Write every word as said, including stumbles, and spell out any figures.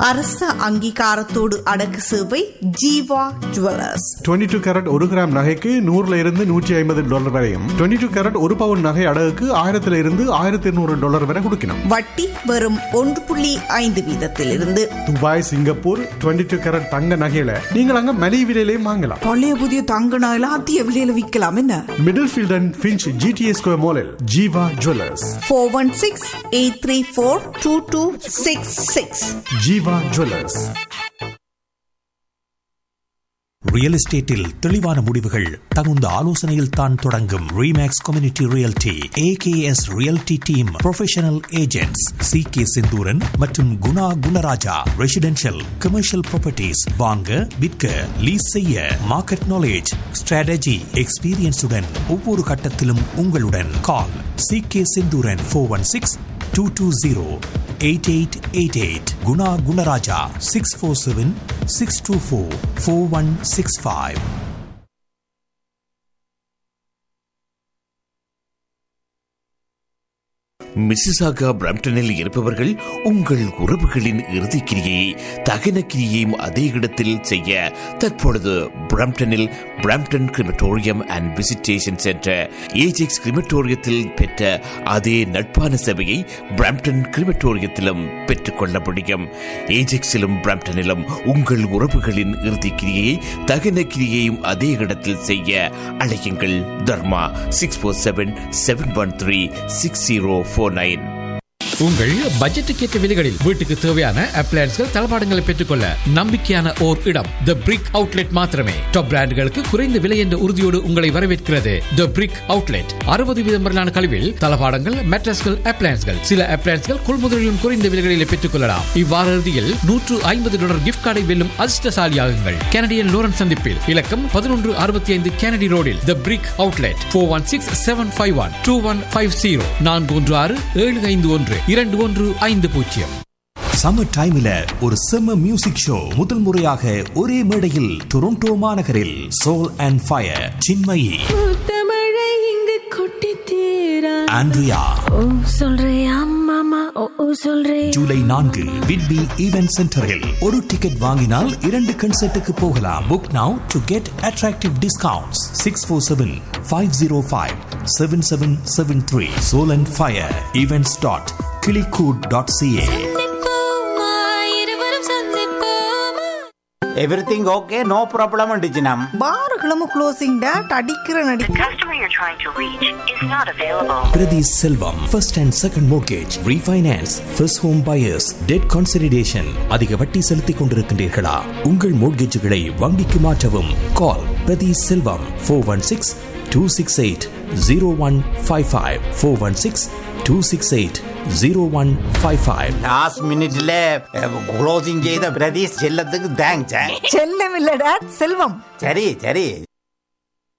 அரச அங்கீகாரத்தோடு அடக்கு சேவை Jeeva jewellers. Twenty two carat ஒரு கிராம் நகைக்கு நூறுல இருந்து நூற்றி ஐம்பது டாலர் வரையும், டுவெண்ட்டி டூ கேரட் ஒரு பவுன் நகை அடகுக்கு ஆயிரத்துல இருந்து ஆயிரத்தி இருநூறு டாலர் வரை கொடுக்கணும். வட்டி வெறும் ஒன்று புள்ளி ஐந்து வீதத்தில் இருந்து. Dubai, Singapore twenty two carat தங்க நகையில நீங்கள் அங்க மலிவு விலையிலேயே வாங்கலாம். பழைய புதிய தங்க நகையில அதிக விலையில விற்கலாம். என்ன middle field and Finch GDS square மாலில் Jeeva jewellers. Four one six eight three four two two six six. Jeeva jewellers. Real எஸ்டேட்டில் தெளிவான முடிவுகள் தகுந்த ஆலோசனையில் தான் தொடங்கும். Remakes community realty AKS realty team professional agents C K Senthuran மற்றும் Guna Gunaraja. Residential commercial properties வாங்க, விற்க, லீஸ் செய்ய மார்க்கெட் நாலேஜ், ஸ்ட்ராட்டஜி, எக்ஸ்பீரியன்ஸுடன் ஒவ்வொரு கட்டத்திலும் உங்களுடன். கால் C K Senthuran four one six two two zero eight eight eight eight. Guna Gunaraja six four seven six two four four one six five. Mississauga பிரம்டனில் இருப்பவர்கள் உங்கள் உறவுகளின் இறுதிக்கிரியை தகன கிரியையும் அதே இடத்தில் செய்ய தற்பொழுது பிரம்டனில் Brampton crematorium and visitation centre Ajax கிரிமட்டோரியத்தில் பெற்ற அதே நட்பான சேவையை பிரம்டன் கிரிமட்டோரியத்திலும் பெற்றுக்கொள்ள முடியும். ஏஜெக்ஸிலும் பிரம்டனிலும் உங்கள் உறவுகளின் இறுதிக்கிரியை தகன கிரியையும் அதே இடத்தில் செய்ய அழையுங்கள். தர்மா six four seven seven one three six zero four. உங்கள் பட்ஜெட்டுக்கு ஏற்ற விலைகளில் வீட்டுக்கு தேவையான அப்ளையன்ஸ்கள் தளபாடங்களை பெற்றுக்கொள்ள நம்பிக்கையான ஓர் இடம் தி பிரிக் அவுட்லெட் மாத்திரமே. டாப் பிராண்டுகளுக்கு குறைந்த விலை என்ற உறுதியோடு உங்களை வரவேற்கிறது தி பிரிக் அவுட்லெட். அறுபது வீதம் வரையிலான கழிவில் தளபாடங்கள், மேட்ரஸ்கள், அப்ளையன்ஸ்கள், சில அப்ளையன்ஸ்கள் கொள்முதலிலும் குறைந்த விலைகளில் பெற்றுக் கொள்ளலாம். இவ்வார இறுதியில் நூற்று ஐம்பது டாலர் கிஃப்ட் கார்டை வெல்லும் அதிர்ஷ்டசாலியாகுங்கள். கனடியன் லோரன்ஸ் சந்திப்பில் இலக்கம் பதினொன்று அறுபத்தி ஐந்து கெனடி ரோடில் தி பிரிக் outlet. Four one six seven five one two one five zero நான்கு ஒன்று ஆறு ஏழு ஐந்து ஒன்று இரண்டு ஒன்று ஐந்து பூஜ்ஜியம். சம்மர் டைம்ல ஒரு செம்ம மியூசிக் ஷோ முதல் முறையாக ஒரே மேடையில் டொரண்டோ மாநகரில் soul and fire Chinmayi, Andrea, July நான்கு விட்பி ஈவென்ட் சென்டரில் ஒரு டிக்கெட் வாங்கினால் இரண்டு கன்சர்ட்டுக்கு போகலாம். Book now to get attractive discounts. Six four seven five zero five seven seven seven three. Soul and fire events dot கிளிகூட் dot CA. Everything okay, no problem டிஜினம். பாருகளும் closing date அடிக்கிற நடி. The customer you're trying to reach is not available. Priti Selvam, first and second mortgage, refinance, first home buyers, debt consolidation. அதிக வட்டி செலுத்திக் கொண்டிருக்கின்றீர்களா? உங்கள் மோட்கேஜுகளை வங்கிக்கு மாற்றவும். கால் பிரதி செல்வம் four one six two six eight zero one five five four one six two six eight zero one five five. Last மினிட்ல closing செய்த பிரதீஷ் செல்லத்துக்கு தேங்க்ஸ். செல்லம் இல்ல டேட், செல்வம். சரி சரி.